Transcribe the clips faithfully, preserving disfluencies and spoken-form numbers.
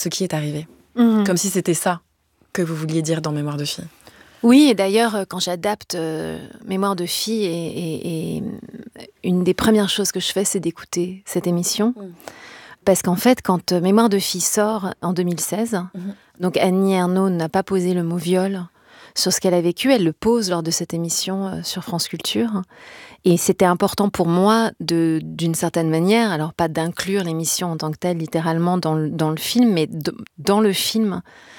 ce qui est arrivé. Mmh. Comme si c'était ça que vous vouliez dire dans Mémoire de fille. Oui, et d'ailleurs, quand j'adapte euh, Mémoire de fille, et, et, et une des premières choses que je fais, c'est d'écouter cette émission. Mmh. Parce qu'en fait, quand euh, Mémoire de fille sort en deux mille seize, mmh. donc Annie Ernaux n'a pas posé le mot viol sur ce qu'elle a vécu, elle le pose lors de cette émission euh, sur France Culture. Et c'était important pour moi, de, d'une certaine manière, alors pas d'inclure l'émission en tant que telle, littéralement, dans le, dans le film, mais de, dans le film,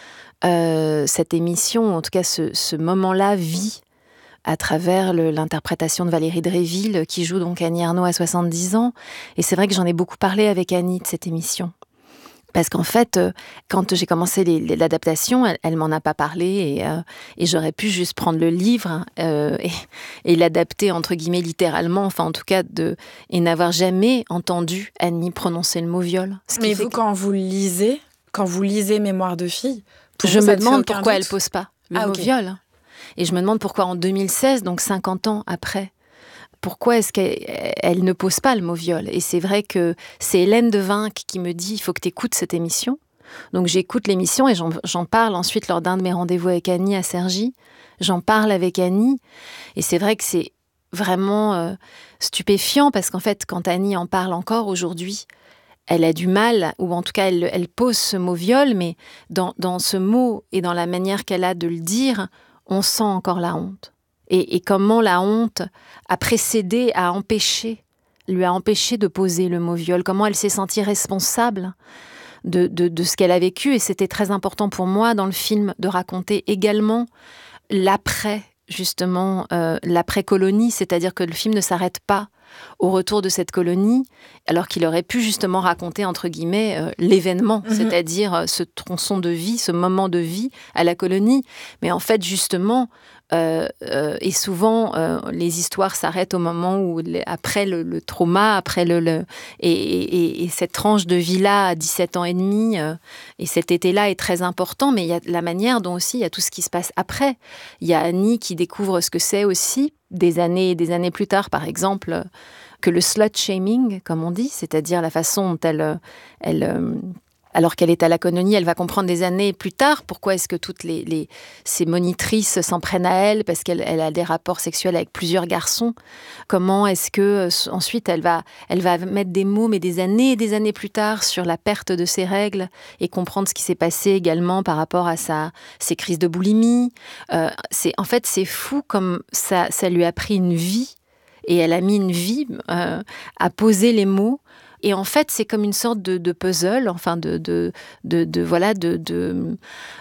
euh, cette émission, en tout cas ce, ce moment-là, vit à travers le, l'interprétation de Valérie Dréville, qui joue donc Annie Ernaux à soixante-dix ans. Et c'est vrai que j'en ai beaucoup parlé avec Annie de cette émission. Parce qu'en fait, quand j'ai commencé les, les, l'adaptation, elle, elle m'en a pas parlé, et, euh, et j'aurais pu juste prendre le livre euh, et, et l'adapter, entre guillemets, littéralement, enfin en tout cas, de, et n'avoir jamais entendu Annie prononcer le mot viol. Mais vous, que... quand vous lisez, quand vous lisez Mémoire de fille, je me demande pourquoi doute. Elle pose pas le ah, mot okay. viol. Et je me demande pourquoi en deux mille seize, donc cinquante ans après, pourquoi est-ce qu'elle ne pose pas le mot viol ? Et c'est vrai que c'est Hélène Devinck qui me dit « il faut que tu écoutes cette émission ». Donc j'écoute l'émission et j'en, j'en parle ensuite lors d'un de mes rendez-vous avec Annie à Cergy. J'en parle avec Annie. Et c'est vrai que c'est vraiment euh, stupéfiant parce qu'en fait, quand Annie en parle encore aujourd'hui, elle a du mal, ou en tout cas, elle, elle pose ce mot viol, mais dans, dans ce mot et dans la manière qu'elle a de le dire, on sent encore la honte. Et, et comment la honte a précédé, a empêché, lui a empêché de poser le mot viol. Comment elle s'est sentie responsable de, de, de ce qu'elle a vécu. Et c'était très important pour moi dans le film de raconter également l'après, justement, euh, l'après-colonie. C'est-à-dire que le film ne s'arrête pas au retour de cette colonie, alors qu'il aurait pu justement raconter, entre guillemets, euh, l'événement, mmh. c'est-à-dire euh, ce tronçon de vie, ce moment de vie à la colonie. Mais en fait, justement, euh, euh, et souvent, euh, les histoires s'arrêtent au moment où, les, après le, le trauma, après le... le et, et, et cette tranche de vie-là à dix-sept ans et demi, euh, et cet été-là est très important, mais il y a la manière dont aussi il y a tout ce qui se passe après. Il y a Annie qui découvre ce que c'est aussi, des années et des années plus tard, par exemple, que le slut-shaming, comme on dit, c'est-à-dire la façon dont elle, elle, alors qu'elle est à la colonie, elle va comprendre des années plus tard pourquoi est-ce que toutes les, les, ces monitrices s'en prennent à elle, parce qu'elle elle a des rapports sexuels avec plusieurs garçons. Comment est-ce que ensuite elle va, elle va mettre des mots, mais des années et des années plus tard, sur la perte de ses règles et comprendre ce qui s'est passé également par rapport à sa, ses crises de boulimie. Euh, c'est, en fait, c'est fou comme ça, ça lui a pris une vie, et elle a mis une vie euh, à poser les mots. Et en fait, c'est comme une sorte de, de puzzle, enfin, de, de, de, de voilà, de, de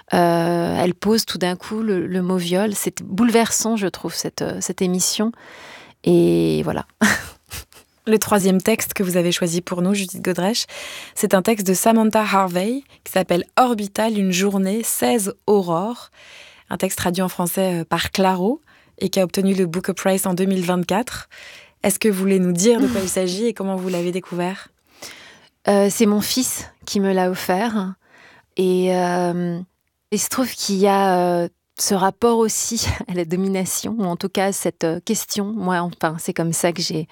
euh, elle pose tout d'un coup le, le mot viol. C'est bouleversant, je trouve, cette, cette émission. Et voilà. Le troisième texte que vous avez choisi pour nous, Judith Godrèche, c'est un texte de Samantha Harvey qui s'appelle « Orbital, une journée, seize aurores ». Un texte traduit en français par Claro et qui a obtenu le Booker Prize en deux mille vingt-quatre. Est-ce que vous voulez nous dire de quoi il s'agit et comment vous l'avez découvert ? euh, C'est mon fils qui me l'a offert. Et euh, il se trouve qu'il y a euh, ce rapport aussi à la domination, ou en tout cas cette euh, question. Moi, enfin, c'est comme ça que j'ai,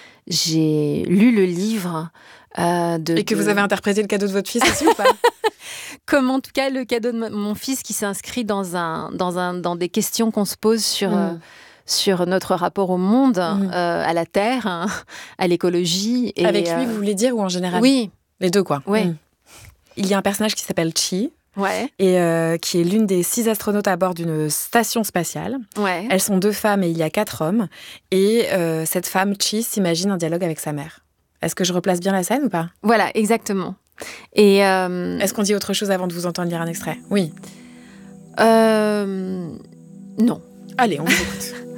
j'ai lu le livre. Euh, de, et que de... vous avez interprété le cadeau de votre fils aussi ou pas ? Comme en tout cas le cadeau de mon fils qui s'inscrit dans, un, dans, un, dans des questions qu'on se pose sur... Mmh. Euh, sur notre rapport au monde, mmh. euh, à la terre, hein, à l'écologie. Et avec lui, euh... vous voulez dire, ou en général ? Oui. Les deux, quoi. Oui. Mmh. Il y a un personnage qui s'appelle Chi, ouais. et euh, qui est l'une des six astronautes à bord d'une station spatiale. Ouais. Elles sont deux femmes et il y a quatre hommes. Et euh, cette femme, Chi, s'imagine un dialogue avec sa mère. Est-ce que je replace bien la scène ou pas ? Voilà, exactement. Et euh... Est-ce qu'on dit autre chose avant de vous entendre lire un extrait ? Oui. Euh... Non. Allez, on vous écoute.